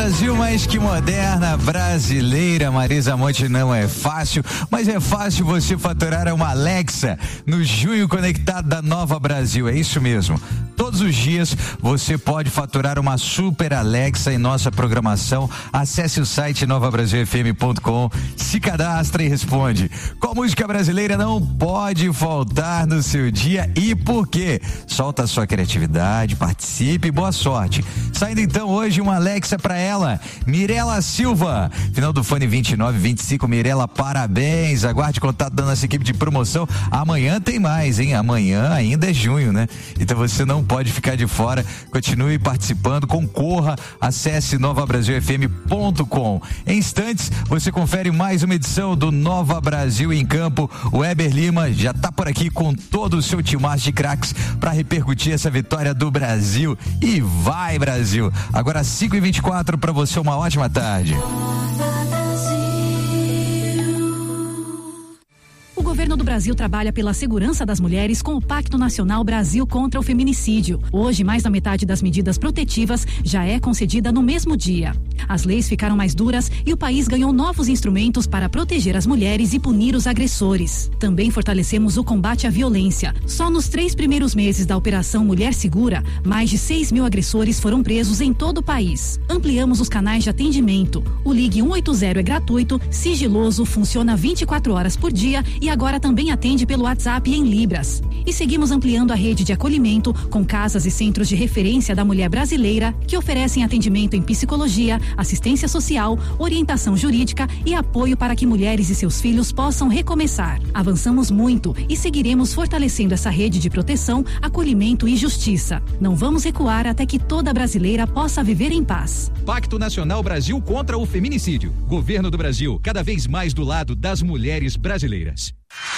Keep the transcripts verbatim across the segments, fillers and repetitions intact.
Brasil, mais que moderna, brasileira. Marisa Monte, não é fácil, mas é fácil você faturar uma Alexa no Junho Conectado da Nova Brasil. É isso mesmo. Todos os dias você pode faturar uma super Alexa em nossa programação. Acesse o site nova brasil f m ponto com, se cadastra e responde. Qual música brasileira não pode faltar no seu dia e por quê? Solta a sua criatividade, participe e boa sorte. Saindo então hoje uma Alexa pra ela, Mirela Silva, final do fone vinte e nove vinte e cinco. Mirela, parabéns, aguarde contato da nossa equipe de promoção. Amanhã tem mais, hein? Amanhã ainda é junho, né? Então você não pode ficar de fora, continue participando, concorra, acesse nova brasil f m ponto com. Em instantes você confere mais uma edição do Nova Brasil em Campo. O Weber Lima já tá por aqui com todo o seu timaço de craques para repercutir essa vitória do Brasil. E vai, Brasil! Agora cinco e vinte e quatro, para você uma ótima tarde. O governo do Brasil trabalha pela segurança das mulheres com o Pacto Nacional Brasil contra o Feminicídio. Hoje, mais da metade das medidas protetivas já é concedida no mesmo dia. As leis ficaram mais duras e o país ganhou novos instrumentos para proteger as mulheres e punir os agressores. Também fortalecemos o combate à violência. Só nos três primeiros meses da Operação Mulher Segura, mais de seis mil agressores foram presos em todo o país. Ampliamos os canais de atendimento. O Ligue cento e oitenta é gratuito, sigiloso, funciona vinte e quatro horas por dia e agora também atende pelo WhatsApp em Libras. E seguimos ampliando a rede de acolhimento com casas e centros de referência da mulher brasileira que oferecem atendimento em psicologia, assistência social, orientação jurídica e apoio para que mulheres e seus filhos possam recomeçar. Avançamos muito e seguiremos fortalecendo essa rede de proteção, acolhimento e justiça. Não vamos recuar até que toda brasileira possa viver em paz. Pacto Nacional Brasil contra o Feminicídio. Governo do Brasil, cada vez mais do lado das mulheres brasileiras.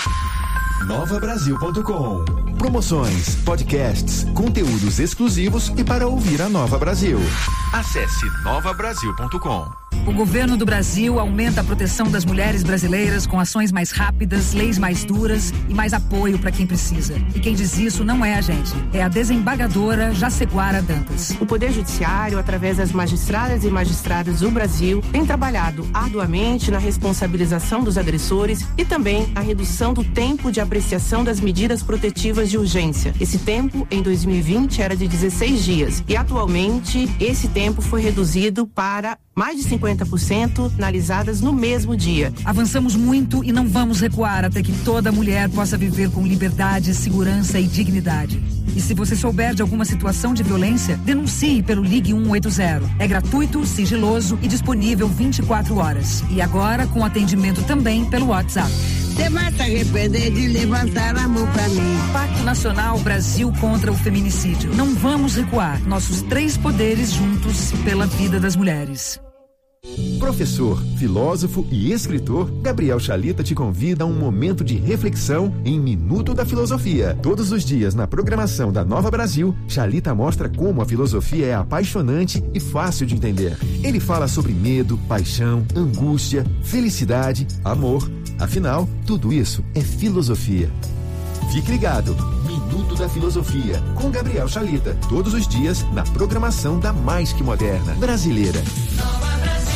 nova brasil ponto com. Promoções, podcasts, conteúdos exclusivos e para ouvir a Nova Brasil. Acesse nova brasil ponto com. O governo do Brasil aumenta a proteção das mulheres brasileiras com ações mais rápidas, leis mais duras e mais apoio para quem precisa. E quem diz isso não é a gente, é a desembargadora Jaceguara Dantas. O Poder Judiciário, através das magistradas e magistrados do Brasil, tem trabalhado arduamente na responsabilização dos agressores e também a redução do tempo de apreciação das medidas protetivas de urgência. Esse tempo, em dois mil e vinte, era de dezesseis dias e atualmente esse tempo foi reduzido para mais de cinquenta por cento analisadas no mesmo dia. Avançamos muito e não vamos recuar até que toda mulher possa viver com liberdade, segurança e dignidade. E se você souber de alguma situação de violência, denuncie pelo Ligue cento e oitenta. É gratuito, sigiloso e disponível vinte e quatro horas. E agora com atendimento também pelo WhatsApp. Você vai se arrepender de levantar a mão pra mim. Pacto Nacional Brasil contra o Feminicídio. Não vamos recuar. Nossos três poderes juntos pela vida das mulheres. Professor, filósofo e escritor, Gabriel Chalita te convida a um momento de reflexão em Minuto da Filosofia. Todos os dias na programação da Nova Brasil, Chalita mostra como a filosofia é apaixonante e fácil de entender. Ele fala sobre medo, paixão, angústia, felicidade, amor. Afinal, tudo isso é filosofia. Fique ligado. Minuto da Filosofia, com Gabriel Chalita. Todos os dias na programação da mais que moderna brasileira. Nova Brasil.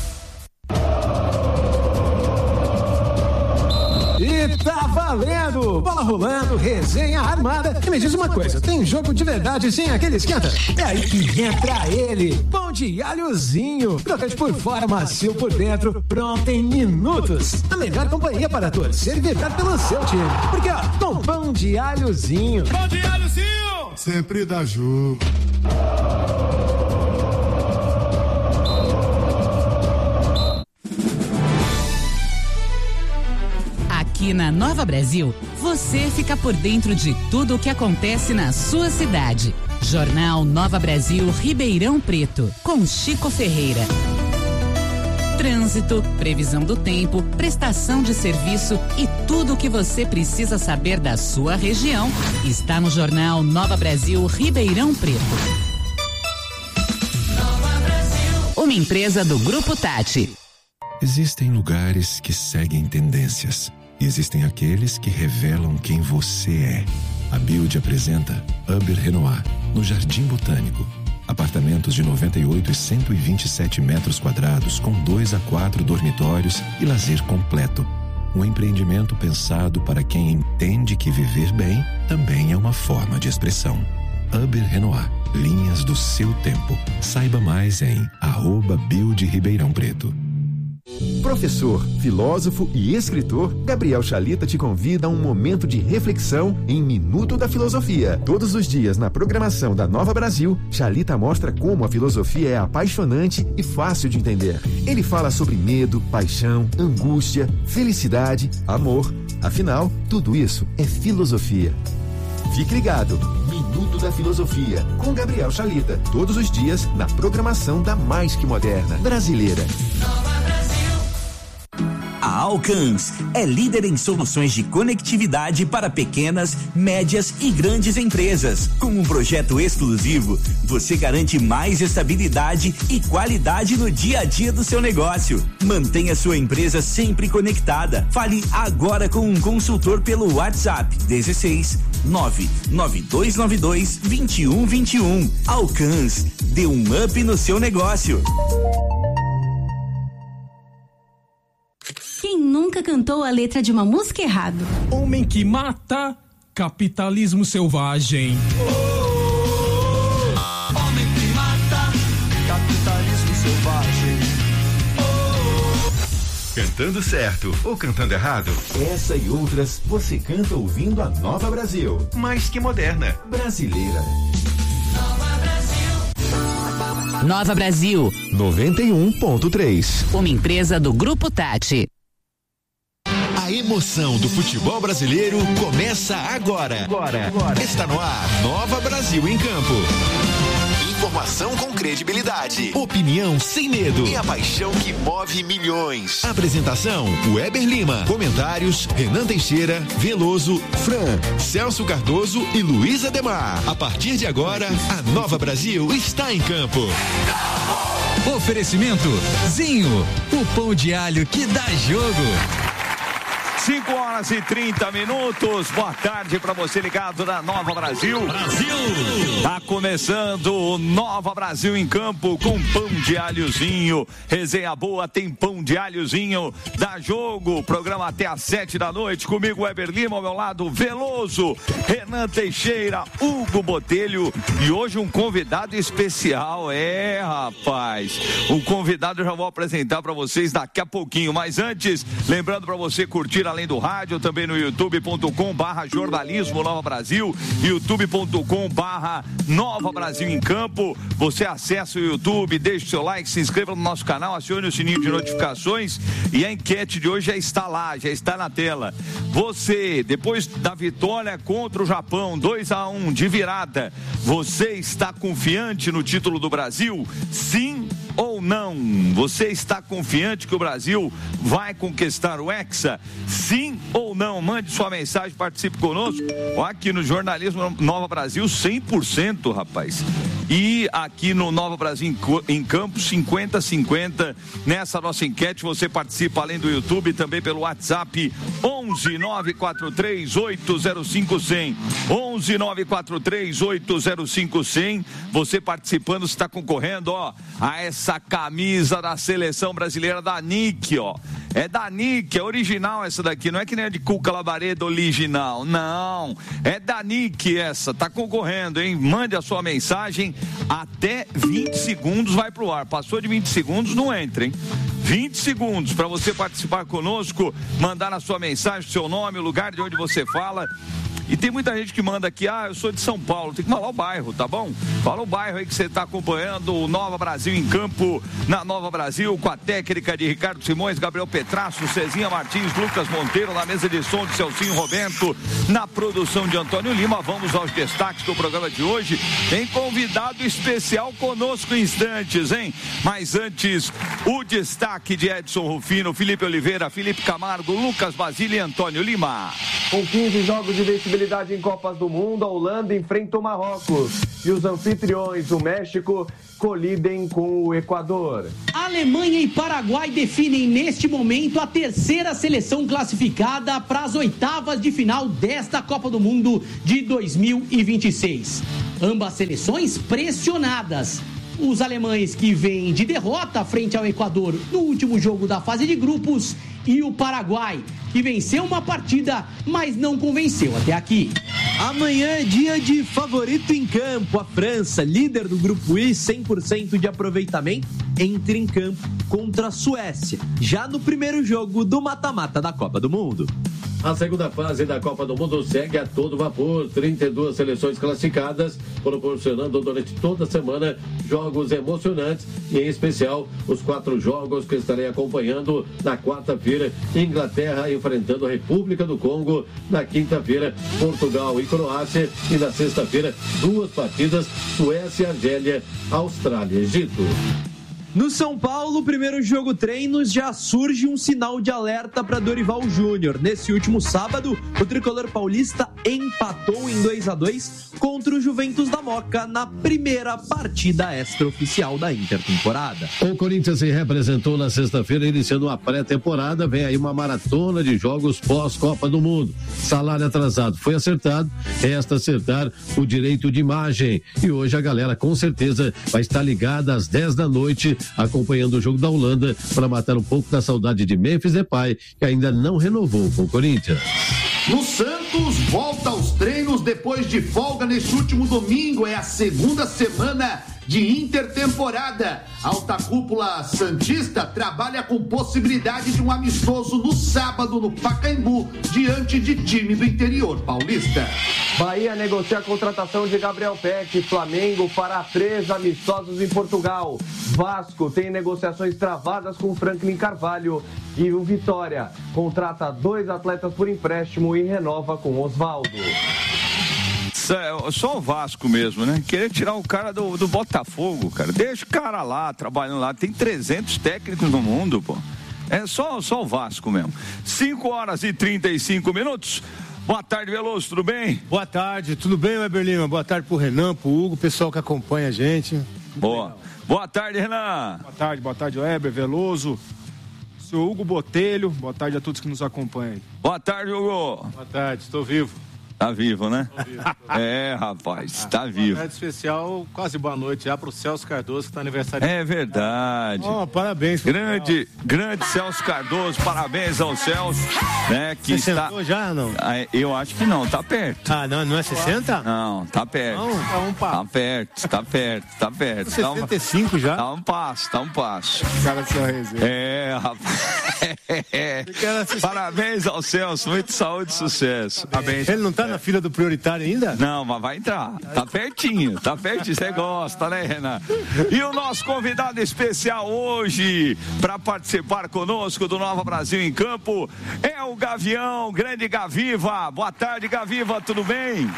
E tá valendo! Bola rolando, resenha armada. E me diz uma coisa, tem jogo de verdade sem aquele esquenta? É aí que entra ele, pão de alhozinho. Crocante por fora, macio por dentro, pronto em minutos. A melhor companhia para torcer e vibrar pelo seu time. Porque ó, com pão de alhozinho. Pão de alhozinho! Sempre dá jogo. Aqui na Nova Brasil, você fica por dentro de tudo o que acontece na sua cidade. Jornal Nova Brasil Ribeirão Preto, com Chico Ferreira. Trânsito, previsão do tempo, prestação de serviço e tudo o que você precisa saber da sua região está no Jornal Nova Brasil Ribeirão Preto. Nova Brasil. Uma empresa do Grupo Tati. Existem lugares que seguem tendências. E existem aqueles que revelam quem você é. A Build apresenta Uber Renoir, no Jardim Botânico. Apartamentos de noventa e oito e cento e vinte e sete metros quadrados com dois a quatro dormitórios e lazer completo. Um empreendimento pensado para quem entende que viver bem também é uma forma de expressão. Uber Renoir, linhas do seu tempo. Saiba mais em arroba Build Ribeirão Preto. Professor, filósofo e escritor, Gabriel Chalita te convida a um momento de reflexão em Minuto da Filosofia. Todos os dias na programação da Nova Brasil, Chalita mostra como a filosofia é apaixonante e fácil de entender. Ele fala sobre medo, paixão, angústia, felicidade, amor. Afinal, tudo isso é filosofia. Fique ligado, Minuto da Filosofia, com Gabriel Chalita, todos os dias na programação da Mais Que Moderna brasileira. A Alcans é líder em soluções de conectividade para pequenas, médias e grandes empresas. Com um projeto exclusivo, você garante mais estabilidade e qualidade no dia a dia do seu negócio. Mantenha sua empresa sempre conectada. Fale agora com um consultor pelo WhatsApp dezesseis nove nove dois nove dois dois um dois um. Alcans, dê um up no seu negócio. Quem nunca cantou a letra de uma música errado? Homem que mata, capitalismo selvagem. Oh, homem que mata, capitalismo selvagem. Oh. Cantando certo ou cantando errado? Essa e outras você canta ouvindo a Nova Brasil. Mais que moderna, brasileira. Nova Brasil. Nova Brasil. noventa e um ponto três. Uma empresa do Grupo Tati. A emoção do futebol brasileiro começa agora. Agora, agora. Está no ar, Nova Brasil em Campo. Informação com credibilidade, opinião sem medo e a paixão que move milhões. Apresentação, Weber Lima. Comentários, Renan Teixeira, Veloso, Fran, Celso Cardoso e Luiz Ademar. A partir de agora, a Nova Brasil está em campo. Oferecimento Zinho, o pão de alho que dá jogo. cinco horas e trinta minutos. Boa tarde para você ligado na Nova Brasil. Brasil! Tá começando o Nova Brasil em Campo com pão de alhozinho. Resenha boa, tem pão de alhozinho. Dá jogo. Programa até às sete da noite. Comigo, Weber Lima, ao meu lado, Veloso, Renan Teixeira, Hugo Botelho. E hoje um convidado especial. É, rapaz. O convidado eu já vou apresentar para vocês daqui a pouquinho. Mas antes, lembrando para você curtir além do rádio, também no youtube ponto com barra jornalismo Nova Brasil, youtube ponto com barra Nova Brasil em Campo. Você acessa o YouTube, deixa o seu like, se inscreva no nosso canal, acione o sininho de notificações e a enquete de hoje já está lá, já está na tela. Você, depois da vitória contra o Japão, dois a um de virada, você está confiante no título do Brasil? Sim ou não? Você está confiante que o Brasil vai conquistar o Hexa? Sim ou não? Mande sua mensagem, participe conosco. Aqui no Jornalismo Nova Brasil, cem por cento, rapaz. E aqui no Nova Brasil em Campo, cinquenta a cinquenta. Nessa nossa enquete, você participa além do YouTube, também pelo WhatsApp, onze nove quatro três oito zero cinco zero zero. onze nove quatro três oito zero cinco zero zero. Você participando, está concorrendo, ó, a essa camisa da seleção brasileira da Nike, ó. É da Nike, é original essa daqui, não é que nem a de Cuca Labareda original, não. É da Nike essa, tá concorrendo, hein? Mande a sua mensagem, até vinte segundos vai pro ar. Passou de vinte segundos, não entra, hein? vinte segundos para você participar conosco, mandar a sua mensagem, seu nome, o lugar de onde você fala. E tem muita gente que manda aqui, ah, eu sou de São Paulo, tem que falar o bairro, tá bom? Fala o bairro aí que você está acompanhando o Nova Brasil em Campo, na Nova Brasil, com a técnica de Ricardo Simões, Gabriel Petrasso, Cezinha Martins, Lucas Monteiro, na mesa de som de Celcinho Roberto, na produção de Antônio Lima. Vamos aos destaques do programa de hoje. Tem convidado especial conosco em instantes, hein? Mas antes, o destaque de Edson Rufino, Felipe Oliveira, Felipe Camargo, Lucas Basílio e Antônio Lima. Com quinze jogos de vencibilidade em Copas do Mundo, a Holanda enfrenta o Marrocos e os anfitriões, o México, colidem com o Equador. A Alemanha e Paraguai definem neste momento a terceira seleção classificada para as oitavas de final desta Copa do Mundo de dois mil e vinte e seis. Ambas seleções pressionadas. Os alemães que vêm de derrota frente ao Equador no último jogo da fase de grupos e o Paraguai, que venceu uma partida, mas não convenceu até aqui. Amanhã é dia de favorito em campo. A França, líder do grupo I, cem por cento de aproveitamento, entra em campo contra a Suécia, já no primeiro jogo do mata-mata da Copa do Mundo. A segunda fase da Copa do Mundo segue a todo vapor. trinta e duas seleções classificadas, proporcionando durante toda a semana jogos emocionantes e, em especial, os quatro jogos que estarei acompanhando na quarta-feira. Inglaterra enfrentando a República do Congo. Na quinta-feira, Portugal e Croácia. E na sexta-feira, duas partidas, Suécia e Argélia, Austrália e Egito. No São Paulo, primeiro jogo treinos, já surge um sinal de alerta para Dorival Júnior. Nesse último sábado, o tricolor paulista empatou em dois a dois contra o Juventus da Moca na primeira partida extraoficial da intertemporada. O Corinthians se representou na sexta-feira, iniciando uma pré-temporada. Vem aí uma maratona de jogos pós-Copa do Mundo. Salário atrasado foi acertado, resta acertar o direito de imagem. E hoje a galera com certeza vai estar ligada às dez da noite acompanhando o jogo da Holanda para matar um pouco da saudade de Memphis Depay, que ainda não renovou com o Corinthians. No Santos, volta aos treinos depois de folga neste último domingo. É a segunda semana de intertemporada. Alta cúpula santista trabalha com possibilidade de um amistoso no sábado no Pacaembu, diante de time do interior paulista. Bahia negocia a contratação de Gabriel Peck. Flamengo fará três amistosos em Portugal. Vasco tem negociações travadas com Franklin Carvalho. E o Vitória contrata dois atletas por empréstimo e renova com Osvaldo. Só o Vasco mesmo, né? Querer tirar o cara do, do Botafogo, cara. Deixa o cara lá, trabalhando lá. Tem trezentos técnicos no mundo, pô. É só, só o Vasco mesmo. cinco horas e trinta e cinco minutos. Boa tarde, Veloso, tudo bem? Boa tarde, tudo bem, Weber Lima? Boa tarde pro Renan, pro Hugo, pessoal que acompanha a gente. Boa. Boa tarde, Renan. Boa tarde, boa tarde, Weber, Veloso. Seu Hugo Botelho, boa tarde a todos que nos acompanham. Boa tarde, Hugo. Boa tarde, estou vivo. Tá vivo, né? Tô vivo, tô vivo. É, rapaz, tá ah, vivo. Boa tarde especial, quase boa noite já pro Celso Cardoso, que tá aniversário. É verdade. Oh, parabéns. Grande, grande Celso Cardoso, parabéns ao Celso, né? Que Você está... sentou já, não? Eu acho que não, tá perto. Ah, não, não é sessenta? Não, tá perto. Não, tá um passo. Tá perto, tá perto, tá perto. sessenta e cinco tá um... já? Tá um passo, tá um passo. Cara de sua resenha. É, rapaz. É. Parabéns ao Celso, muita saúde e sucesso. Parabéns. Ele não tá na fila do prioritário ainda? Não, mas vai entrar. Tá pertinho, tá pertinho. Você gosta, né, Renan? E o nosso convidado especial hoje, para participar conosco do Nova Brasil em Campo, é o Gavião, grande Gaviva. Boa tarde, Gaviva, tudo bem?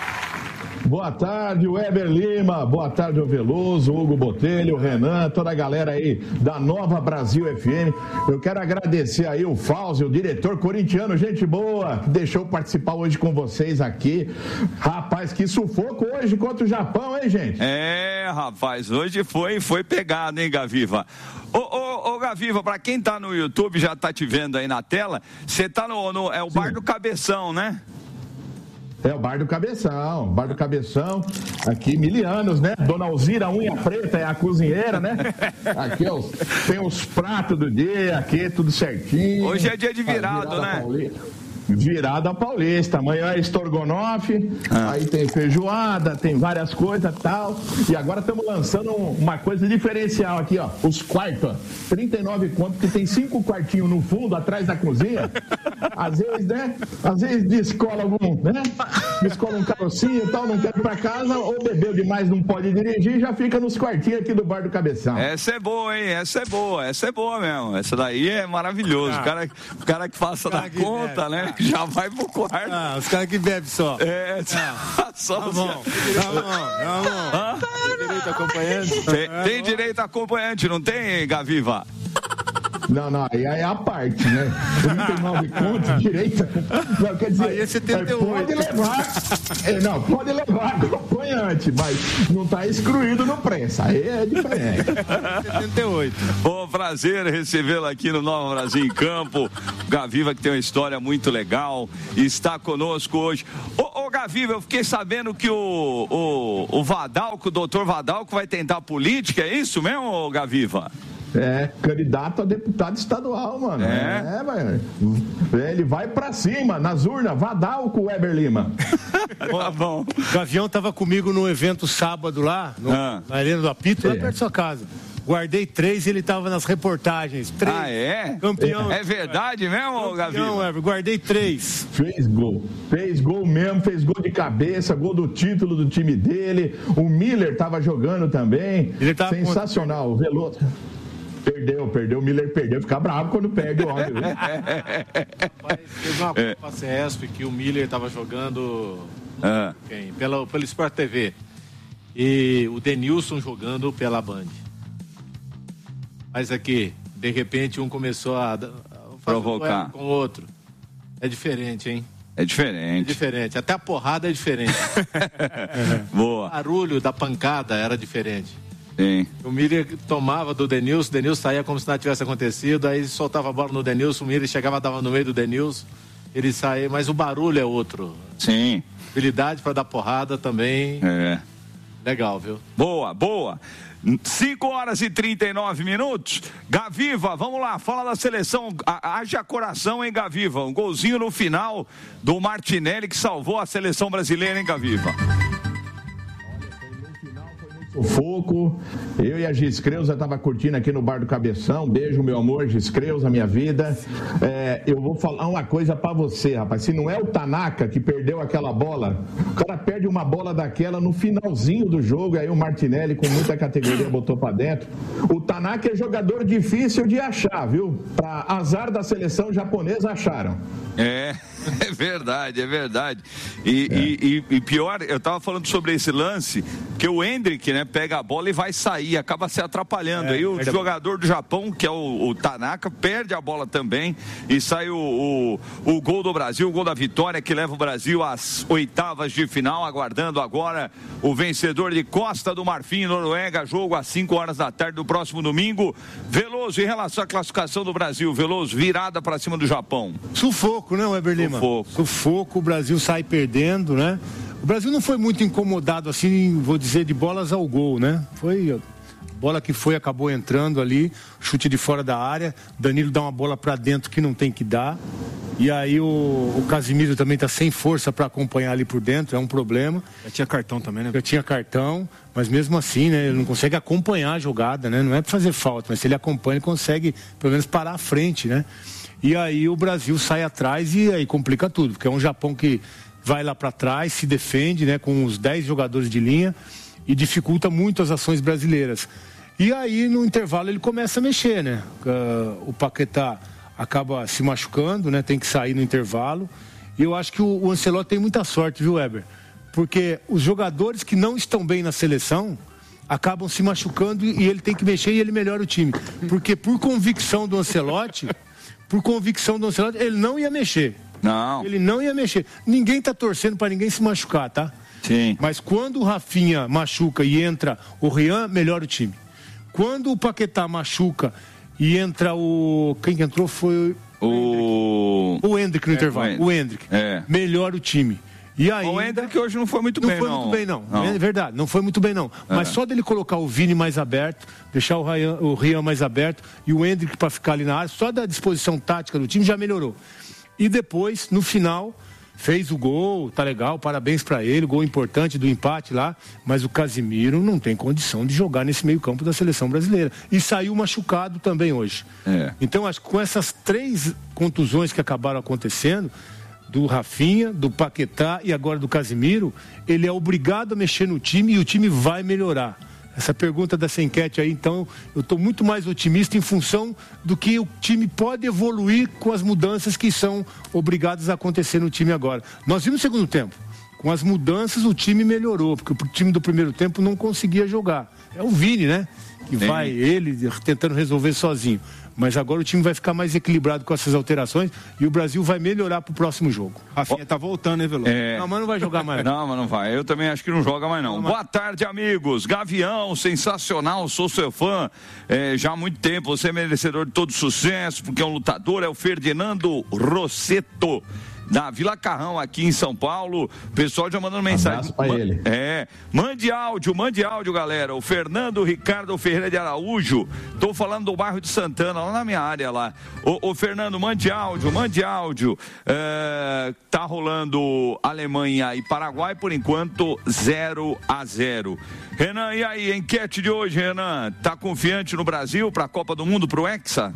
Boa tarde, Weber Lima, boa tarde, o Veloso, Hugo Botelho, Renan, toda a galera aí da Nova Brasil F M. Eu quero agradecer aí o Fauzi, o diretor corintiano, gente boa, que deixou participar hoje com vocês aqui. Rapaz, que sufoco hoje contra o Japão, hein, gente? É, rapaz, hoje foi, foi pegado, hein, Gaviva? Ô, ô, ô, Gaviva, pra quem tá no YouTube, já tá te vendo aí na tela, você tá no, no, é o Bar do Cabeção, né? É o Bar do Cabeção, Bar do Cabeção, aqui milianos, né? Dona Alzira Unha Preta é a cozinheira, né? Aqui ó, tem os pratos do dia, aqui tudo certinho. Hoje é dia de virado, virada, né? Paulista. Virada paulista, amanhã é estrogonofe, ah. aí tem feijoada, tem várias coisas e tal, e agora estamos lançando uma coisa diferencial aqui, ó, os quartos, ó, trinta e nove contos, que tem cinco quartinhos no fundo, atrás da cozinha, às vezes, né, às vezes descola algum, né, descola um carocinho e tal, não quer ir pra casa, ou bebeu demais, não pode dirigir, já fica nos quartinhos aqui do Bar do Cabeção. Essa é boa, hein, essa é boa, essa é boa mesmo, essa daí é maravilhoso, ah. o, cara, o cara que passa da conta, né, já vai pro quarto. Ah, os caras que bebem só. É, ah. só. Tá bom, tá bom, tá bom. Tem direito a acompanhante? Tem, tem direito a acompanhante, não tem, Gaviva? Não, não, aí é a parte, né? trinta e nove contos, direito. Não, quer dizer, aí é setenta e oito. Pode levar. É, não, pode levar acompanhante, mas não está excluído no preço. Aí é diferente. setenta e oito. Bom, prazer recebê-lo aqui no Nova Brasil em Campo. Gaviva, que tem uma história muito legal, está conosco hoje. Ô, ô Gaviva, eu fiquei sabendo que o, o, o Vadalco, o doutor Vadalco, vai tentar política, é isso mesmo, Gaviva? É, candidato a deputado estadual, mano. É, é mano. Ele vai pra cima, nas urnas, Vadalco, Weber Lima. Tá bom. O Gavião tava comigo no evento sábado lá, no, ah. na Arena do Apito, lá é. perto da sua casa. Guardei três e ele tava nas reportagens. Três. Ah, é? Campeão. É verdade mesmo, Gavião? Não, Weber, guardei três. Fez gol. Fez gol mesmo, fez gol de cabeça, gol do título do time dele. O Miller tava jogando também. Ele tava sensacional. Com... O Veloso. Perdeu, perdeu, o Miller perdeu, fica bravo quando perde o homem. Rapaz, teve uma é. Cesp que o Miller estava jogando ah. quem? Pela, pelo Sport T V e o Denilson jogando pela Band. Mas aqui, de repente, um começou a, a provocar com o outro. É diferente, hein? É diferente. É diferente, até a porrada é diferente. Boa. O barulho da pancada era diferente. Sim. O Miller tomava do Denilson, o Denilson saía como se nada tivesse acontecido, aí soltava a bola no Denilson, o Miller chegava, dava no meio do Denilson, ele saía, mas o barulho é outro. Sim. Habilidade para dar porrada também. É. Legal, viu? Boa, boa. cinco horas e trinta e nove minutos. Gaviva, vamos lá, fala da seleção. Haja coração, hein, Gaviva? Um golzinho no final do Martinelli que salvou a seleção brasileira, hein, Gaviva? Sufoco, eu e a Giscreuza tava curtindo aqui no Bar do Cabeção. Beijo, meu amor, Giscreuza, minha vida. É, eu vou falar uma coisa pra você, rapaz. Se não é o Tanaka que perdeu aquela bola, o cara perde uma bola daquela no finalzinho do jogo, aí o Martinelli, com muita categoria, botou pra dentro. O Tanaka é jogador difícil de achar, viu? Pra azar da seleção japonesa, acharam. É, é verdade, é verdade. E, é. e, e, e pior, eu tava falando sobre esse lance, que o Hendrick, né, pega a bola e vai sair, acaba se atrapalhando. É, Aí o jogador do Japão, que é o, o Tanaka, perde a bola também e sai o, o, o gol do Brasil, o gol da vitória que leva o Brasil às oitavas de final, aguardando agora o vencedor de Costa do Marfim, Noruega, jogo às cinco horas da tarde do próximo domingo. Veloso, em relação à classificação do Brasil, Veloso, virada para cima do Japão. Sufoco, né, Weber Lima? Sufoco. Sufoco, o Brasil sai perdendo, né? O Brasil não foi muito incomodado assim, vou dizer, de bolas ao gol, né? Foi bola que foi, acabou entrando ali, chute de fora da área, Danilo dá uma bola para dentro que não tem que dar, e aí o, o Casimiro também tá sem força para acompanhar ali por dentro, é um problema. Já tinha cartão também, né? Já tinha cartão, mas mesmo assim, né, ele não consegue acompanhar a jogada, né? Não é para fazer falta, mas se ele acompanha, ele consegue pelo menos parar à frente, né? E aí o Brasil sai atrás e aí complica tudo, porque é um Japão que vai lá para trás, se defende, né, com os dez jogadores de linha e dificulta muito as ações brasileiras. E aí no intervalo ele começa a mexer, né? Uh, o Paquetá acaba se machucando, né? Tem que sair no intervalo. E eu acho que o, o Ancelotti tem muita sorte, viu, Weber? Porque os jogadores que não estão bem na seleção acabam se machucando e ele tem que mexer e ele melhora o time. Porque por convicção do Ancelotti, por convicção do Ancelotti, ele não ia mexer. Não. Ele não ia mexer. Ninguém tá torcendo para ninguém se machucar, tá? Sim. Mas quando o Rafinha machuca e entra o Rian, melhora o time. Quando o Paquetá machuca e entra o... Quem que entrou foi... O... O Hendrick no é, intervalo. O Hendrick. É. Melhora o time. E aí, o Hendrick hoje não foi muito não bem, foi não. Muito bem, não. não. É verdade, não foi muito bem, não. É. Mas só dele colocar o Vini mais aberto, deixar o Rian, o Rian mais aberto e o Hendrick para ficar ali na área, só da disposição tática do time já melhorou. E depois, no final, fez o gol, tá legal, parabéns para ele, gol importante do empate lá, mas o Casimiro não tem condição de jogar nesse meio campo da seleção brasileira. E saiu machucado também hoje. É. Então, acho que com essas três contusões que acabaram acontecendo, do Rafinha, do Paquetá e agora do Casimiro, ele é obrigado a mexer no time e o time vai melhorar. Essa pergunta dessa enquete aí, então, eu estou muito mais otimista em função do que o time pode evoluir com as mudanças que são obrigadas a acontecer no time agora. Nós vimos no segundo tempo, com as mudanças o time melhorou, porque o time do primeiro tempo não conseguia jogar. É o Vini, né? Que Sim. vai, ele tentando resolver sozinho. Mas agora o time vai ficar mais equilibrado com essas alterações e o Brasil vai melhorar pro próximo jogo. Rafinha tá voltando, hein, Veloso? É... Não, mas não vai jogar mais. Não, mas não vai. Eu também acho que não joga mais, não. não Boa mas... tarde, amigos. Gavião, sensacional, sou seu fã é, já há muito tempo. Você é merecedor de todo sucesso, porque é um lutador, é o Ferdinando Rosseto, da Vila Carrão, aqui em São Paulo. O pessoal já mandando mensagem. Pra Ma- ele. É, mande áudio, mande áudio, galera. O Fernando Ricardo Ferreira de Araújo. Tô falando do bairro de Santana, lá na minha área lá. Ô, ô Fernando, mande áudio, mande áudio. É, tá rolando Alemanha e Paraguai, por enquanto, zero a zero. Renan, e aí, enquete de hoje, Renan? Tá confiante no Brasil pra Copa do Mundo, pro Hexa?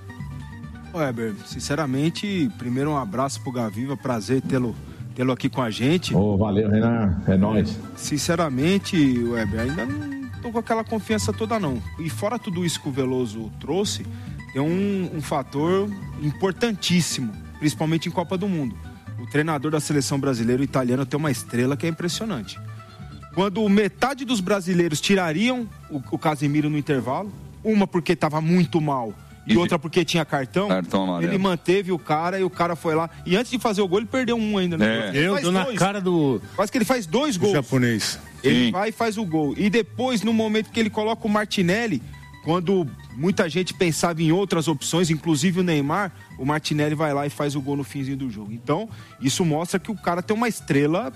Weber, sinceramente, primeiro um abraço pro Gaviva, prazer tê-lo tê-lo aqui com a gente. Oh, valeu, Renan, é nóis. Sinceramente, Weber, ainda não tô com aquela confiança toda não. E fora tudo isso que o Veloso trouxe, tem um, um fator importantíssimo, principalmente em Copa do Mundo. O treinador da seleção brasileira, o italiano, tem uma estrela que é impressionante. Quando metade dos brasileiros tirariam o, o Casemiro no intervalo, uma porque estava muito mal, e outra porque tinha cartão, cartão ele manteve o cara e o cara foi lá. E antes de fazer o gol, ele perdeu um ainda, né? É. Eu tô na cara do... Quase que ele faz dois gols. Japonês. Ele Sim. vai e faz o gol. E depois, no momento que ele coloca o Martinelli, quando muita gente pensava em outras opções, inclusive o Neymar, o Martinelli vai lá e faz o gol no finzinho do jogo. Então, isso mostra que o cara tem uma estrela...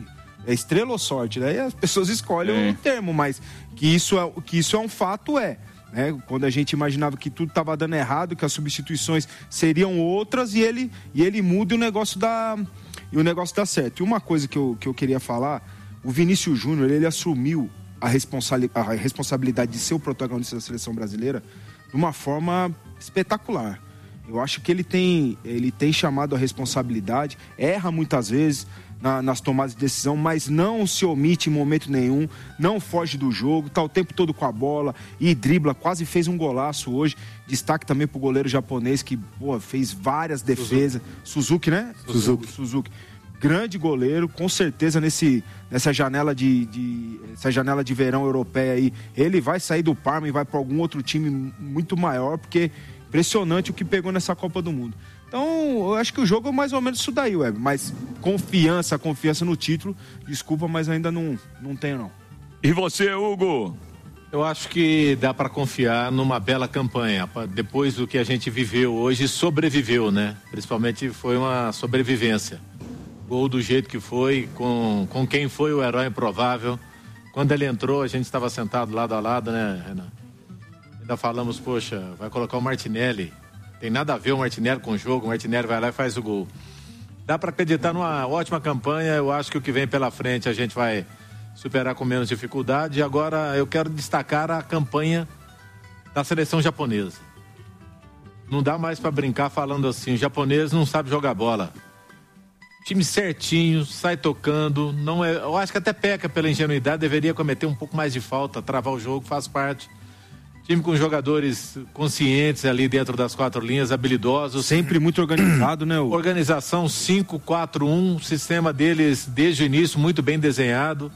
É estrela ou sorte, né? E as pessoas escolhem o é. um termo, mas que isso é, que isso é um fato, é... É, quando a gente imaginava que tudo estava dando errado, que as substituições seriam outras, e ele, e ele muda e o negócio dá, e o negócio dá certo. E uma coisa que eu, que eu queria falar, o Vinícius Júnior, ele assumiu a, responsa- a responsabilidade de ser o protagonista da seleção brasileira de uma forma espetacular. Eu acho que ele tem, ele tem chamado a responsabilidade, erra muitas vezes na, nas tomadas de decisão, mas não se omite em momento nenhum, não foge do jogo, tá o tempo todo com a bola e dribla, quase fez um golaço hoje. Destaque também pro goleiro japonês que pô, fez várias defesas. Suzuki, Suzuki né? Suzuki. Suzuki. Grande goleiro, com certeza nesse, nessa janela de, de, essa janela de verão europeia aí, ele vai sair do Parma e vai para algum outro time muito maior, porque impressionante o que pegou nessa Copa do Mundo. Então, eu acho que o jogo é mais ou menos isso daí, Web. Mas confiança, confiança no título, desculpa, mas ainda não, não tenho, não. E você, Hugo? Eu acho que dá para confiar numa bela campanha. Depois do que a gente viveu hoje, sobreviveu, né? Principalmente foi uma sobrevivência. Gol do jeito que foi, com, com quem foi o herói improvável. Quando ele entrou, a gente estava sentado lado a lado, né, Renan? Ainda falamos, poxa, vai colocar o Martinelli. Tem nada a ver o Martinelli com o jogo, o Martinelli vai lá e faz o gol. Dá para acreditar numa ótima campanha, eu acho que o que vem pela frente a gente vai superar com menos dificuldade. E agora eu quero destacar a campanha da seleção japonesa. Não dá mais para brincar falando assim, o japonês não sabe jogar bola. Time certinho, sai tocando, não é, eu acho que até peca pela ingenuidade, deveria cometer um pouco mais de falta, travar o jogo, faz parte. Time com jogadores conscientes ali dentro das quatro linhas, habilidosos. Sempre muito organizado, né? Hugo? Organização cinco quatro um, sistema deles desde o início muito bem desenhado.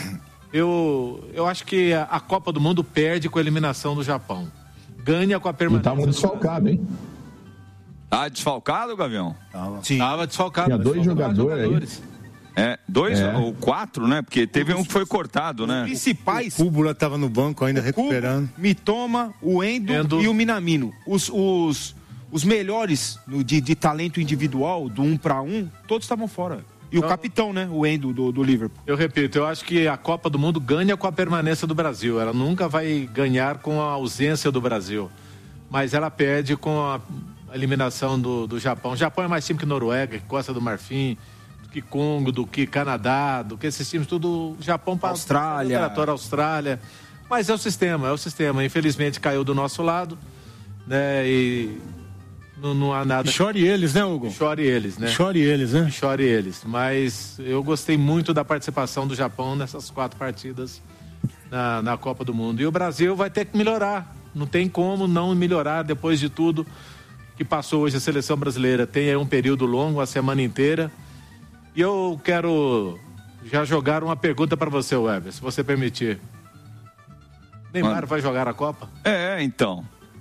Eu, eu acho que a, a Copa do Mundo perde com a eliminação do Japão. Ganha com a permanência. E tá muito desfalcado, hein? Tá desfalcado, Gavião? Tava. Sim. Tava desfalcado. Tinha dois jogadores aí. É, dois É. ou quatro, né? Porque teve um que foi cortado, né? Os principais. O Cúbula tava no banco ainda recuperando. Kubo, Mitoma, o Endo, Endo e o Minamino. Os, os, os melhores no, de, de talento individual, do um para um, todos estavam fora. E o capitão, né? O Endo do, do Liverpool. Eu repito, eu acho que a Copa do Mundo ganha com a permanência do Brasil. Ela nunca vai ganhar com a ausência do Brasil. Mas ela perde com a eliminação do, do Japão. O Japão é mais time que Noruega, que Costa do Marfim, do que Congo, do que Canadá, do que esses times, tudo Japão para Austrália. Austrália. Mas é o sistema, é o sistema. Infelizmente caiu do nosso lado, né? E não, não há nada. E chore eles, né, Hugo? Chore eles, né? Chore eles, né? Chore eles. Mas eu gostei muito da participação do Japão nessas quatro partidas na, na Copa do Mundo. E o Brasil vai ter que melhorar. Não tem como não melhorar depois de tudo que passou hoje a seleção brasileira. Tem aí um período longo, a semana inteira. E eu quero já jogar uma pergunta para você, Weber, se você permitir. Neymar Mano. vai jogar a Copa? É, então.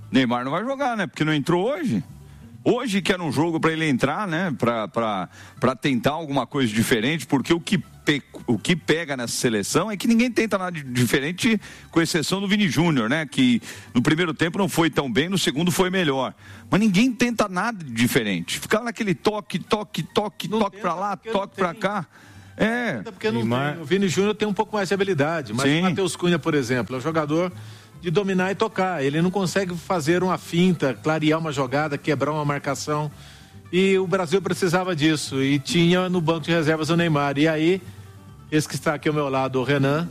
Neymar não vai jogar, né? Porque não entrou hoje. Hoje que era um jogo para ele entrar, né? Para tentar alguma coisa diferente, porque o que, pe, o que pega nessa seleção é que ninguém tenta nada de diferente, com exceção do Vini Júnior, né? Que no primeiro tempo não foi tão bem, no segundo foi melhor. Mas ninguém tenta nada de diferente. Ficar naquele toque, toque, toque, não toque para lá, toque para cá. É. Porque não tem. O Vini Júnior tem um pouco mais de habilidade. Mas Sim. o Matheus Cunha, por exemplo, é um jogador de dominar e tocar. Ele não consegue fazer uma finta, clarear uma jogada, quebrar uma marcação. E o Brasil precisava disso. E tinha no banco de reservas o Neymar. E aí, esse que está aqui ao meu lado, o Renan,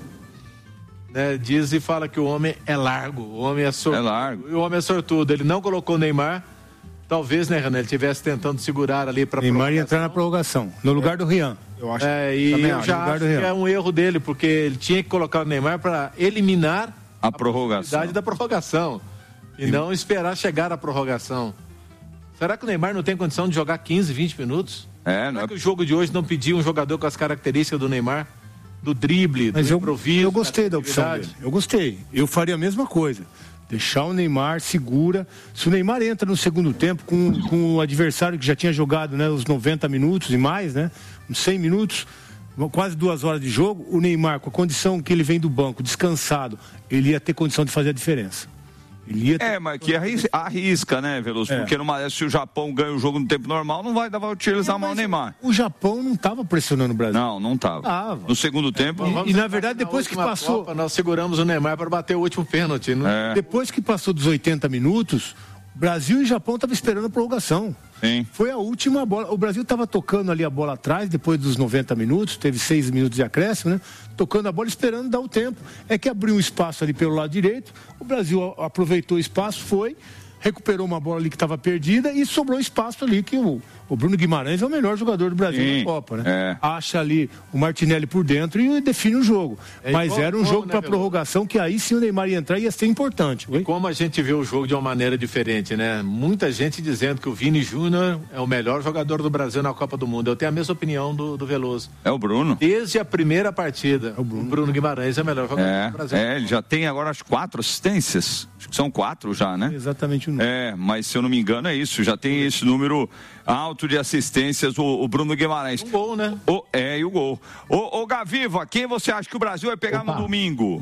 né, diz e fala que o homem é largo. O homem é sortudo. É largo. O homem é sortudo. Ele não colocou o Neymar. Talvez, né, Renan, ele estivesse tentando segurar ali para Neymar ia entrar na prorrogação, no lugar do Rian. Eu acho. É, e eu acho, já acho que é um erro dele, porque ele tinha que colocar o Neymar para eliminar a prorrogação. A da prorrogação. E Sim. não esperar chegar a prorrogação. Será que o Neymar não tem condição de jogar quinze, vinte minutos? É, Será não é... que o jogo de hoje não pediu um jogador com as características do Neymar? Do drible, Mas do eu, improviso? Eu gostei da opção dele. Eu gostei. Eu faria a mesma coisa. Deixar o Neymar, segura. Se o Neymar entra no segundo tempo com, com o adversário que já tinha jogado, né, os noventa minutos e mais, né? Uns cem minutos... quase duas horas de jogo, o Neymar, com a condição que ele vem do banco, descansado, ele ia ter condição de fazer a diferença. Ele ia ter... É, mas que arrisca, arrisca né, Veloso? É. Porque numa, se o Japão ganha o jogo no tempo normal, não vai dar para utilizar é, mal o Neymar. O Japão não estava pressionando o Brasil. Não, não estava. No segundo tempo... E, e na verdade, depois na que passou... Copa, nós seguramos o Neymar para bater o último pênalti. Né? É. Depois que passou dos oitenta minutos, Brasil e Japão estavam esperando a prorrogação. Sim. Foi a última bola. O Brasil estava tocando ali a bola atrás, depois dos noventa minutos, teve seis minutos de acréscimo, né? Tocando a bola, esperando dar o tempo. É que abriu um espaço ali pelo lado direito, o Brasil aproveitou o espaço, foi, recuperou uma bola ali que estava perdida e sobrou espaço ali que o, o Bruno Guimarães é o melhor jogador do Brasil Sim. na Copa, né? É. Acha ali o Martinelli por dentro e define o jogo. É Mas igual, era um jogo né, para prorrogação que aí sim o Neymar ia entrar e ia ser importante. E como a gente vê o jogo de uma maneira diferente, né? Muita gente dizendo que o Vini Júnior é o melhor jogador do Brasil na Copa do Mundo. Eu tenho a mesma opinião do, do Veloso. É o Bruno. Desde a primeira partida, é o, Bruno. o Bruno Guimarães é o melhor jogador é, do Brasil. É, ele já tem agora as quatro assistências. Acho que são quatro já, né? É exatamente o número. É, mas se eu não me engano é isso. Já tem esse número alto de assistências, o, o Bruno Guimarães. Um gol, né? O, é, e o gol. Ô, ô Gaviva, quem você acha que o Brasil vai pegar Opa. no domingo?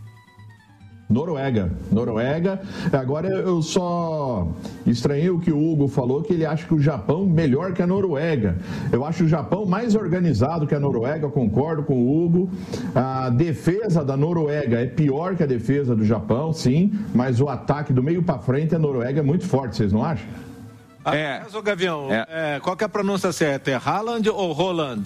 Noruega, Noruega. Agora eu só estranhei o que o Hugo falou, que ele acha que o Japão melhor que a Noruega. Eu acho o Japão mais organizado que a Noruega, eu concordo com o Hugo. A defesa da Noruega é pior que a defesa do Japão, sim, mas o ataque do meio para frente a Noruega é muito forte, vocês não acham? É. Mas, ô Gavião, é. É, qual que é a pronúncia certa? É Haaland ou Holland?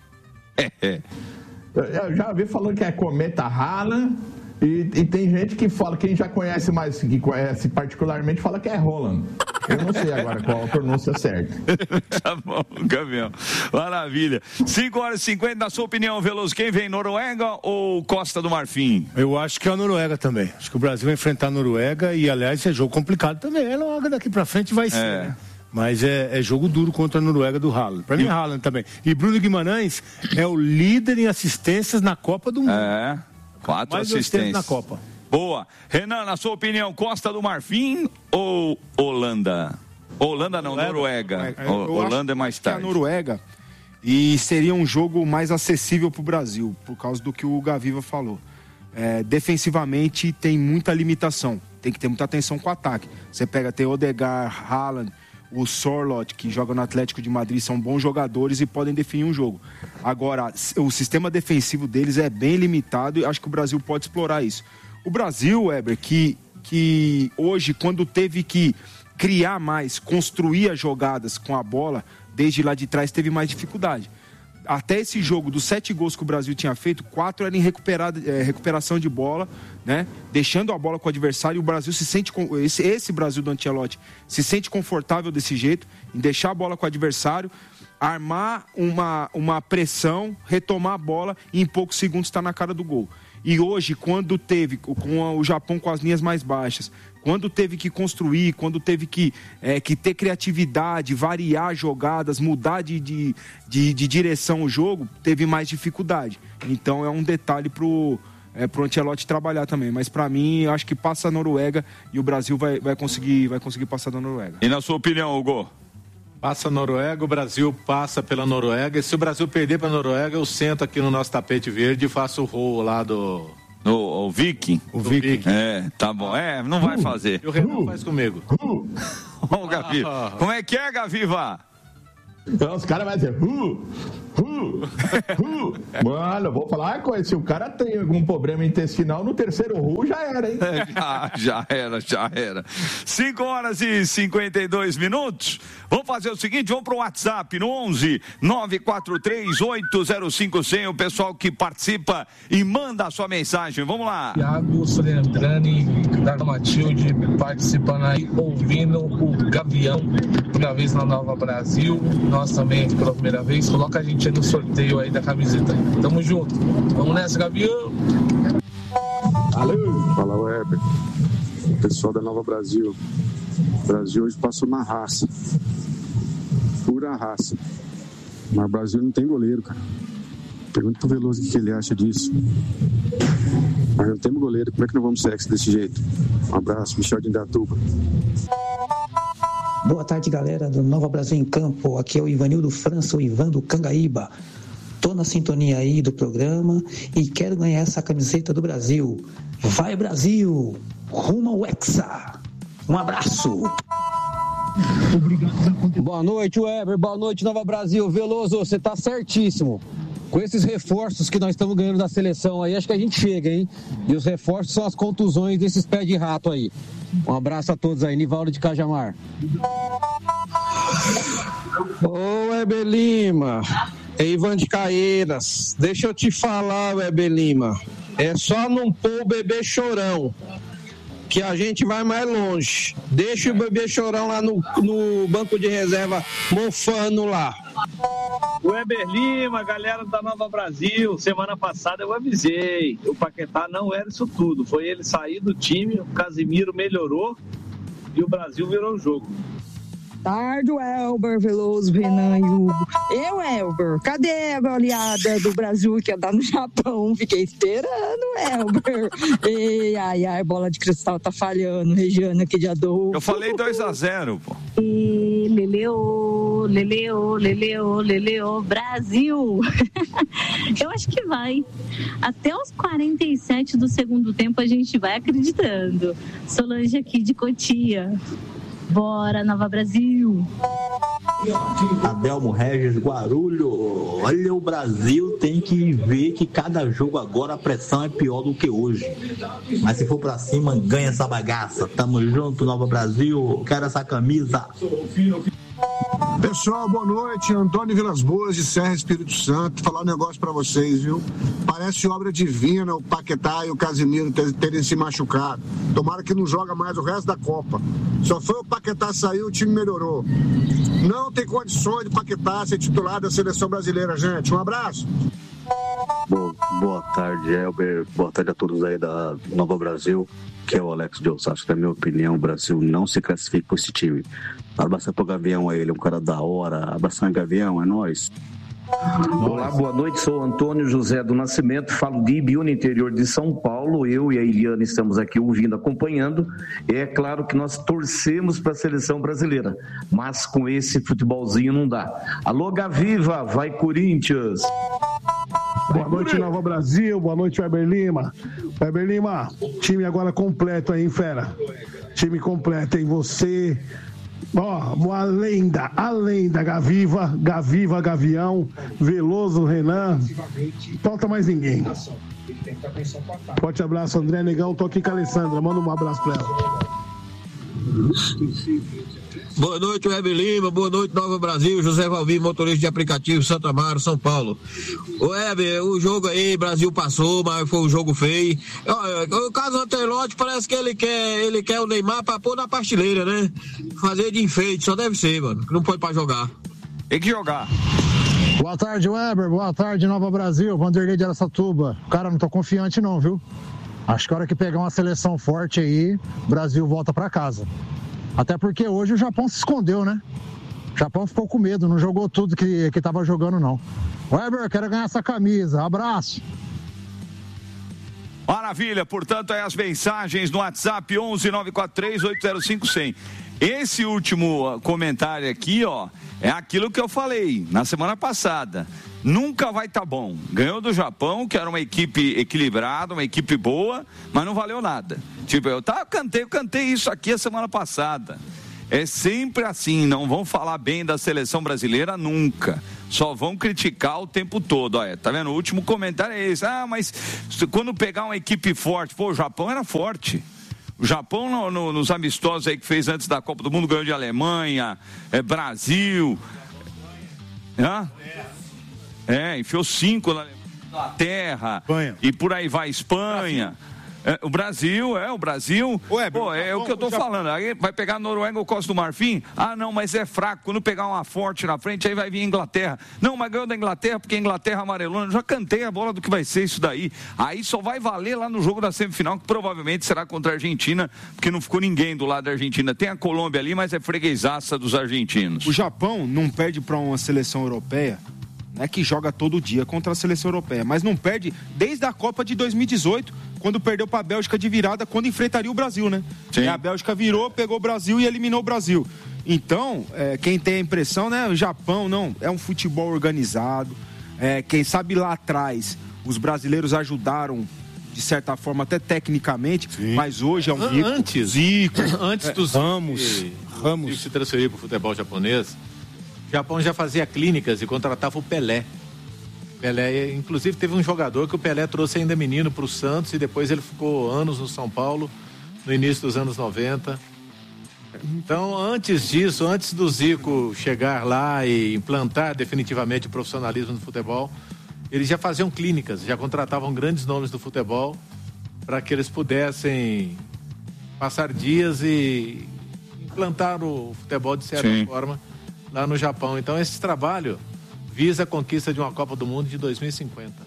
É, é. Eu já vi falando que é Cometa Haaland. E, e tem gente que fala, quem já conhece mais, que conhece particularmente, fala que é Roland. Eu não sei agora qual a pronúncia certa. Tá bom, Gavião. Maravilha. cinco horas e cinquenta, na sua opinião, Veloso, quem vem, Noruega ou Costa do Marfim? Eu acho que é a Noruega também. Acho que o Brasil vai enfrentar a Noruega e, aliás, é jogo complicado também. É logo daqui pra frente vai ser, é. né? Mas é, é jogo duro contra a Noruega do Haaland. Pra mim é Haaland também. E Bruno Guimarães é o líder em assistências na Copa do Mundo. É. Quatro Mais assistências na Copa. Boa. Renan, na sua opinião, Costa do Marfim ou Holanda? Holanda não, Noruega. É, Holanda é mais tarde. É a Noruega e seria um jogo mais acessível para o Brasil, por causa do que o Gaviva falou. É, defensivamente tem muita limitação, tem que ter muita atenção com o ataque. Você pega, tem Odegaard, Haaland, o Sorloth, que joga no Atlético de Madrid, são bons jogadores e podem definir um jogo. Agora, o sistema defensivo deles é bem limitado e acho que o Brasil pode explorar isso. O Brasil, Weber, que, que hoje, quando teve que criar mais, construir as jogadas com a bola, desde lá de trás teve mais dificuldade. Até esse jogo, dos sete gols que o Brasil tinha feito, quatro eram em recuperada, é, recuperação de bola, né? Deixando a bola com o adversário, e o Brasil se sente, esse, esse Brasil do Ancelotti se sente confortável desse jeito, em deixar a bola com o adversário, armar uma, uma pressão, retomar a bola e em poucos segundos está na cara do gol. E hoje, quando teve, com o Japão com as linhas mais baixas, quando teve que construir, quando teve que, é, que ter criatividade, variar jogadas, mudar de, de, de, de direção o jogo, teve mais dificuldade. Então é um detalhe pro, é, pro Ancelotti trabalhar também. Mas para mim, eu acho que passa a Noruega e o Brasil vai, vai, conseguir, vai conseguir passar da Noruega. E na sua opinião, Hugo? Passa a Noruega, o Brasil passa pela Noruega. E se o Brasil perder para a Noruega, eu sento aqui no nosso tapete verde e faço o rol lá do... O, o Viking? O Viking. É, tá bom. É, não vai fazer. E o Renan faz comigo. Ô, Gavi, como é que é, Gaviva? Então, os caras vão dizer, uh, uh, uh. Mano, eu vou falar uma coisa, se o cara tem algum problema intestinal, no terceiro ru já era, hein? É, já, já era, já era. cinco horas e cinquenta e dois minutos. Vamos fazer o seguinte, vamos pro WhatsApp, no onze nove quatro três oito zero cinco cem, o pessoal que participa e manda a sua mensagem. Vamos lá. Thiago Solendrani, da Matilde, participando aí, ouvindo o Gavião, primeira vez na Nova Brasil. Nós também pela primeira vez, coloca a gente aí no sorteio aí da camiseta. Tamo junto. Vamos nessa, Gavião. Alô. Fala, Weber. Pessoal da Nova Brasil. O Brasil hoje passou na raça. Pura raça. Mas o Brasil não tem goleiro, cara. Pergunta pro Veloso o que ele acha disso. Mas não temos goleiro, como é que não vamos sexo desse jeito? Um abraço, Michel de Indatuba. Boa tarde, galera do Nova Brasil em Campo. Aqui é o Ivanildo França, o Ivan do Cangaíba. Tô na sintonia aí do programa e quero ganhar essa camiseta do Brasil. Vai, Brasil! Rumo ao Hexa! Um abraço! Boa noite, Weber. Boa noite, Nova Brasil. Veloso, você tá certíssimo. Com esses reforços que nós estamos ganhando da seleção aí, acho que a gente chega, hein? E os reforços são as contusões desses pés de rato aí. Um abraço a todos aí, Nivaldo de Cajamar. Ô, Weber Lima, é Ivan de Caeiras. Deixa eu te falar, Weber Lima. É só não pôr o bebê chorão, que a gente vai mais longe. Deixa o bebê chorão lá no, no banco de reserva, mofando lá. Weber Lima, galera da Nova Brasil, semana passada eu avisei, o Paquetá não era isso tudo, foi ele sair do time, o Casimiro melhorou e o Brasil virou o jogo. Tarde, Elber, Veloso, Renan e Hugo. Eu, Elber, cadê a goleada do Brasil que ia dar no Japão? Fiquei esperando, Elber. Ei, ai, ai, bola de cristal tá falhando, Regiane aqui de Adolfo. Eu falei dois a zero, pô. E Leleu, Leleu, Leleu, Leleu, Brasil. Eu acho que vai. Até os quarenta e sete do segundo tempo a gente vai acreditando. Solange aqui de Cotia. Bora, Nova Brasil! Adelmo Regis, Guarulho. Olha, o Brasil tem que ver que cada jogo agora a pressão é pior do que hoje. Mas se for pra cima, ganha essa bagaça. Tamo junto, Nova Brasil. Quero essa camisa. Pessoal, boa noite. Antônio Vilas Boas, de Serra Espírito Santo. Falar um negócio pra vocês, viu? Parece obra divina o Paquetá e o Casimiro terem se machucado. Tomara que não joga mais o resto da Copa. Só foi o Paquetá sair, o time melhorou. Não tem condições de Paquetá ser titular da seleção brasileira, gente. Um abraço. Bom, boa tarde, Elber. Boa tarde a todos aí da Nova Brasil, que é o Alex de Osasco. Na minha opinião, o Brasil não se classifica com esse time. Abração pro Gavião aí, ele é um cara da hora. Abração, Gavião, é nóis. Olá, boa noite, sou Antônio José do Nascimento, falo de Ibiúna, interior de São Paulo. Eu e a Eliana estamos aqui ouvindo, acompanhando. É claro que nós torcemos para a seleção brasileira, mas com esse futebolzinho não dá. Alô, Gaviva, vai Corinthians! Boa noite, Nova Brasil. Boa noite, Weber Lima. Weber Lima, time agora completo aí, hein, fera? Time completo, hein? Você... Ó, oh, a lenda, a lenda, Gaviva, Gaviva, Gavião, Veloso, Renan, falta mais ninguém. Forte abraço, André Negão, tô aqui com a Alessandra, manda um abraço pra ela. Boa noite, Weber Lima, boa noite, Nova Brasil, José Valvir, motorista de aplicativo, Santa Amaro, São Paulo. O Weber, o jogo aí, Brasil passou, mas foi um jogo feio. O caso Ancelotti parece que ele quer, ele quer o Neymar pra pôr na pasteleira, né? Fazer de enfeite, só deve ser, mano, que não põe pra jogar. Tem que jogar. Boa tarde, Weber, boa tarde, Nova Brasil, Vanderlei de Araçatuba. Cara, não tô confiante não, viu? Acho que a hora que pegar uma seleção forte aí, o Brasil volta pra casa. Até porque hoje o Japão se escondeu, né? O Japão ficou com medo, não jogou tudo que, que tava jogando, não. Weber, quero ganhar essa camisa. Abraço. Maravilha, portanto, aí as mensagens no WhatsApp onze nove quatro três oito zero cinco cem. Esse último comentário aqui, ó, é aquilo que eu falei na semana passada. Nunca vai estar tá bom. Ganhou do Japão, que era uma equipe equilibrada, uma equipe boa, mas não valeu nada. Tipo, eu, tá, eu cantei, eu cantei isso aqui a semana passada. É sempre assim, não vão falar bem da seleção brasileira nunca. Só vão criticar o tempo todo. Olha, tá vendo? O último comentário é esse. Ah, mas quando pegar uma equipe forte, pô, o Japão era forte. O Japão, no, no, nos amistosos aí que fez antes da Copa do Mundo, ganhou de Alemanha, é, Brasil. Hã? É, enfiou cinco na Inglaterra. E por aí vai, Espanha. É, o Brasil, é, o Brasil, Ué, pô, é o que eu tô falando, aí vai pegar a Noruega ou Costa do Marfim, ah não, mas é fraco, quando pegar uma forte na frente, aí vai vir a Inglaterra, não, mas ganhou da Inglaterra, porque a Inglaterra amarelona, já cantei a bola do que vai ser isso daí, aí só vai valer lá no jogo da semifinal, que provavelmente será contra a Argentina, porque não ficou ninguém do lado da Argentina, tem a Colômbia ali, mas é freguesaça dos argentinos. O Japão não perde para uma seleção europeia, né, que joga todo dia contra a seleção europeia, mas não perde desde a Copa de dois mil e dezoito, quando perdeu para a Bélgica de virada, quando enfrentaria o Brasil, né? Sim. E a Bélgica virou, pegou o Brasil e eliminou o Brasil. Então, é, quem tem a impressão, né, o Japão, não, é um futebol organizado, é, quem sabe lá atrás, os brasileiros ajudaram, de certa forma, até tecnicamente, Sim. mas hoje é um rico, antes, zico, antes dos é, Ramos, Ramos. se transferir para o futebol japonês, o Japão já fazia clínicas e contratava o Pelé. Pelé, inclusive teve um jogador que o Pelé trouxe ainda menino para o Santos e depois ele ficou anos no São Paulo, no início dos anos noventa. Então, antes disso, antes do Zico chegar lá e implantar definitivamente o profissionalismo no futebol, eles já faziam clínicas, já contratavam grandes nomes do futebol para que eles pudessem passar dias e implantar o futebol de certa Sim. forma lá no Japão. Então, esse trabalho visa a conquista de uma Copa do Mundo de dois mil e cinquenta.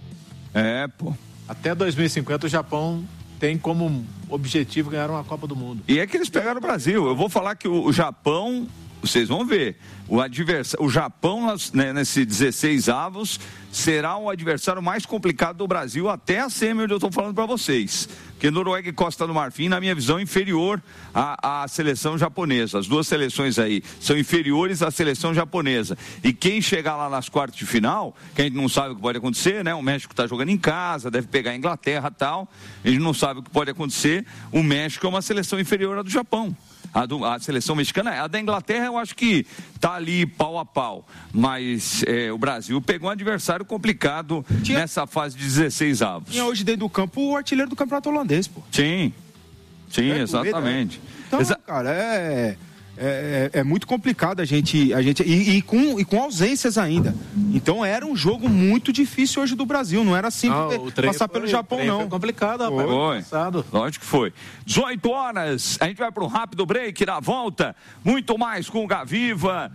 É, pô. Até dois mil e cinquenta o Japão tem como objetivo ganhar uma Copa do Mundo. E é que eles pegaram o Brasil. Eu vou falar que o, o Japão, vocês vão ver, o adversário, o Japão nas, né, nesse dezesseis avos será o adversário mais complicado do Brasil até a semi, onde eu estou falando para vocês. Porque Noruega e Costa do Marfim, na minha visão, inferior à, à seleção japonesa. As duas seleções aí são inferiores à seleção japonesa. E quem chegar lá nas quartas de final, que a gente não sabe o que pode acontecer, né? O México está jogando em casa, deve pegar a Inglaterra e tal. A gente não sabe o que pode acontecer. O México é uma seleção inferior à do Japão. A, do, a seleção mexicana, a da Inglaterra eu acho que tá ali pau a pau, mas é, o Brasil pegou um adversário complicado tinha, nessa fase de dezesseis avos. Tinha hoje dentro do campo o artilheiro do campeonato holandês, pô. Sim, sim, é exatamente. Medo, né? Então, Exa cara, é... É, é, é muito complicado a gente, a gente e, e, com, e com ausências ainda. Então era um jogo muito difícil hoje do Brasil. Não era simples não, passar foi, pelo Japão, não. Foi complicado, rapaz. Foi. Passado. Lógico que foi. dezoito horas, a gente vai para um rápido break. Na volta, muito mais com o Gaviva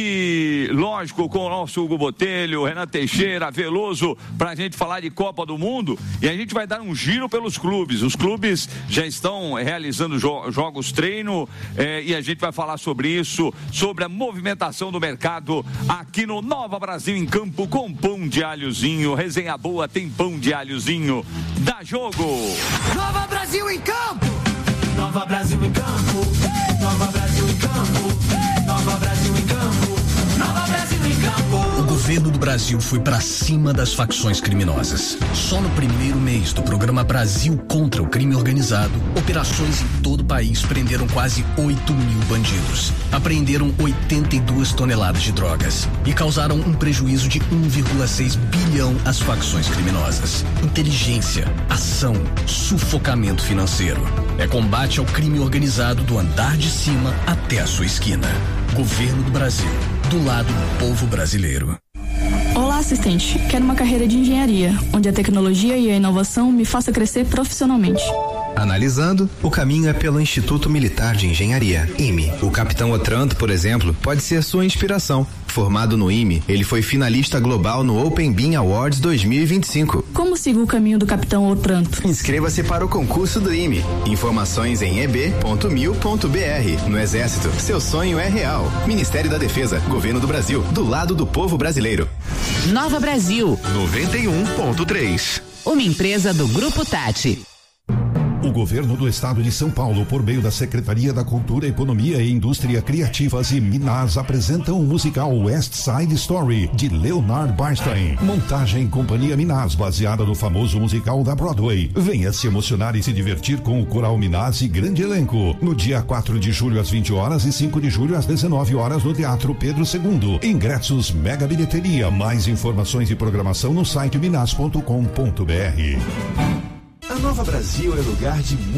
e, lógico, com o nosso Hugo Botelho, Renan Teixeira, Veloso, para a gente falar de Copa do Mundo. E a gente vai dar um giro pelos clubes. Os clubes já estão realizando jo jogos treino é, e a gente vai falar sobre isso, sobre a movimentação do mercado aqui no Nova Brasil em Campo com pão de alhozinho. Resenha boa, tem pão de alhozinho. Dá jogo! Nova Brasil em Campo! Nova Brasil em Campo! Nova Brasil em Campo! Nova Brasil em Campo! Nova Brasil em Campo! O governo do Brasil foi pra cima das facções criminosas. Só no primeiro mês do programa Brasil contra o Crime Organizado, operações em todo o país prenderam quase oito mil bandidos. Apreenderam oitenta e duas toneladas de drogas e causaram um prejuízo de um vírgula seis bilhão às facções criminosas. Inteligência, ação, sufocamento financeiro. É combate ao crime organizado do andar de cima até a sua esquina. Governo do Brasil, do lado do povo brasileiro. Olá, assistente. Quero uma carreira de engenharia, onde a tecnologia e a inovação me façam crescer profissionalmente. Analisando, o caminho é pelo Instituto Militar de Engenharia, I M E. O capitão Otranto, por exemplo, pode ser sua inspiração. Formado no I M E, ele foi finalista global no Open Beam Awards dois mil e vinte e cinco. Como sigo o caminho do capitão Otranto? Inscreva-se para o concurso do I M E. Informações em e b ponto mil ponto b r. No Exército, seu sonho é real. Ministério da Defesa, Governo do Brasil, do lado do povo brasileiro. Nova Brasil noventa e um ponto três. Uma empresa do Grupo Tati. O governo do estado de São Paulo, por meio da Secretaria da Cultura, Economia e Indústria Criativas e Minas, apresentam o musical West Side Story, de Leonard Bernstein. Montagem Companhia Minas, baseada no famoso musical da Broadway. Venha se emocionar e se divertir com o Coral Minas e grande elenco. No dia quatro de julho às vinte horas e cinco de julho às dezenove horas no Teatro Pedro segundo. Ingressos Mega Bilheteria. Mais informações e programação no site minas ponto com ponto br. A Nova Brasil é lugar de